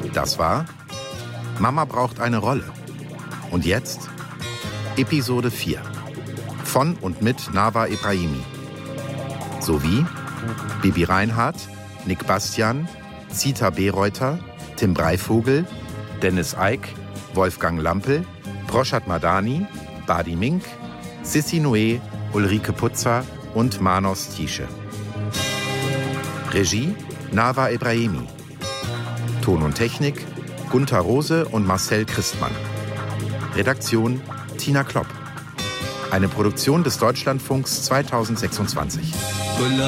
Das war Mama braucht eine Rolle. Und jetzt Episode 4 von und mit Nawa Ebrahimi. Sowie Bibi Reinhardt, Nick Bastian, Zita Bereuter, Tim Breivogel, Dennis Eick, Wolfgang Lampel, Proshat Madani, Badi Mink, Sissi Noé, Ulrike Putzer und Manos Tische. Regie Nawa Ebrahimi. Ton und Technik Gunther Rose und Marcel Christmann. Redaktion Tina Klopp. Eine Produktion des Deutschlandfunks 2026.